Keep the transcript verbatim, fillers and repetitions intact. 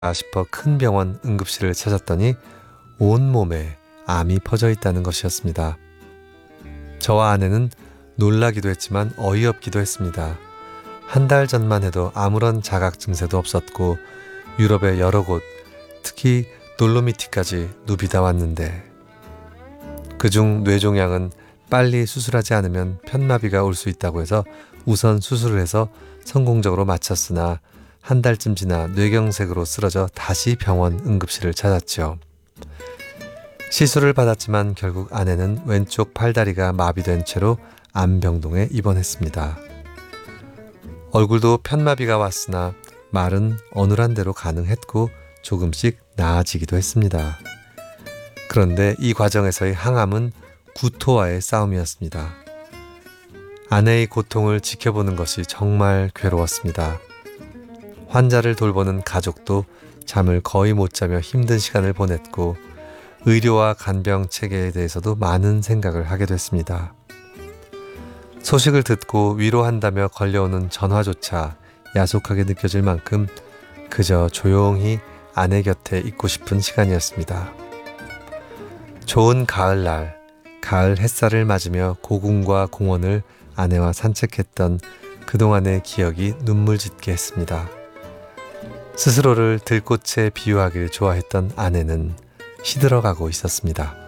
싶어 큰 병원 응급실을 찾았더니 온몸에 암이 퍼져 있다는 것이었습니다. 저와 아내는 놀라기도 했지만 어이없기도 했습니다. 한 달 전만 해도 아무런 자각 증세도 없었고 유럽의 여러 곳, 특히 돌로미티까지 누비다 왔는데 그중 뇌종양은 빨리 수술하지 않으면 편마비가 올 수 있다고 해서 우선 수술을 해서 성공적으로 마쳤으나 한 달쯤 지나 뇌경색으로 쓰러져 다시 병원 응급실을 찾았죠. 시술을 받았지만 결국 아내는 왼쪽 팔다리가 마비된 채로 암병동에 입원했습니다. 얼굴도 편마비가 왔으나 말은 어눌한 대로 가능했고 조금씩 나아지기도 했습니다. 그런데 이 과정에서의 항암은 구토와의 싸움이었습니다. 아내의 고통을 지켜보는 것이 정말 괴로웠습니다. 환자를 돌보는 가족도 잠을 거의 못 자며 힘든 시간을 보냈고 의료와 간병 체계에 대해서도 많은 생각을 하게 됐습니다. 소식을 듣고 위로한다며 걸려오는 전화조차 야속하게 느껴질 만큼 그저 조용히 아내 곁에 있고 싶은 시간이었습니다. 좋은 가을날, 가을 햇살을 맞으며 고궁과 공원을 아내와 산책했던 그동안의 기억이 눈물 짓게 했습니다. 스스로를 들꽃에 비유하길 좋아했던 아내는 시들어가고 있었습니다.